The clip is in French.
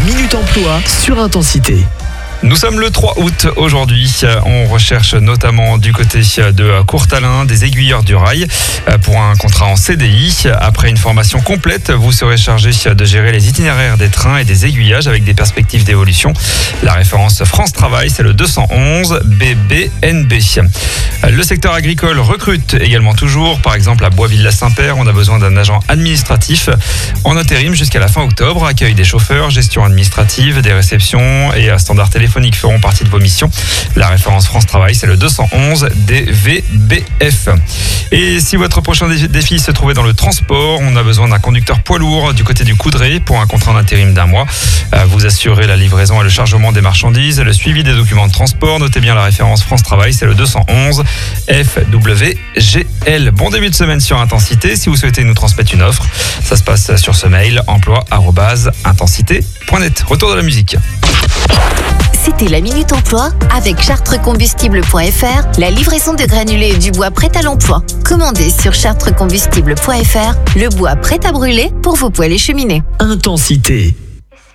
Minute Emploi sur Intensité. Nous sommes le 3 août aujourd'hui. On recherche notamment du côté de Courtalin des aiguilleurs du rail pour un contrat en CDI. Après une formation complète, vous serez chargé de gérer les itinéraires des trains et des aiguillages avec des perspectives d'évolution. La référence France Travail, c'est le 211 BBNB. Le secteur agricole recrute également toujours. Par exemple, à Boisville-la-Saint-Père, on a besoin d'un agent administratif en intérim jusqu'à la fin octobre. Accueil des chauffeurs, gestion administrative, des réceptions et standards téléphoniques feront partie de vos missions. La référence France Travail, c'est le 211 DVBF. Et si votre prochain défi se trouvait dans le transport, on a besoin d'un conducteur poids lourd du côté du Coudray pour un contrat d'intérim d'1 mois. Vous assurez la livraison et le chargement des marchandises, le suivi des documents de transport. Notez bien la référence France Travail, c'est le 211 FWGL. Bon début de semaine sur Intensité. Si vous souhaitez nous transmettre une offre, ça se passe sur ce mail emploi@intensité.net. Retour de la musique. C'était la Minute Emploi avec chartrecombustible.fr, la livraison de granulés et du bois prêt à l'emploi. Commandez sur chartrecombustible.fr le bois prêt à brûler pour vos poêles et cheminées. Intensité.